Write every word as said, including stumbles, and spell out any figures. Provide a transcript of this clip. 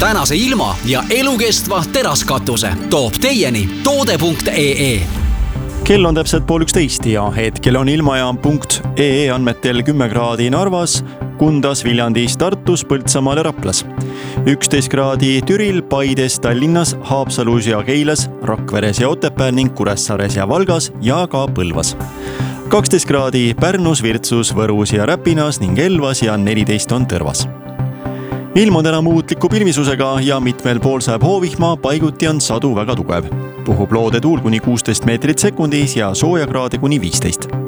tänase ilma ja elukestva teraskatuse toob teieni toode punkt ee. Kell on täpselt pool üksteist ja hetkel on ilmajaam punkt ee andmetel kümme kraadi Narvas, Kundas, Viljandis, Tartus, Põltsamaal ja Raplas. üksteist kraadi Türil, Paides, Tallinnas, Haapsalus ja Keilas, Rakveres ja Otepääl ning Kuressaares ja Valgas ja ka Põlvas. kaksteist kraadi Pärnus, Virtsus, Võrus ja Räpinas ning Elvas ja neliteist on Tõrvas. Ilm on täna muutliku pilvisusega ja mitmel pool sajab hoovihma, paiguti on sadu väga tugev. Puhub loode tuul kuni kuusteist meetrit sekundis ja soojakraade kuni viisteist.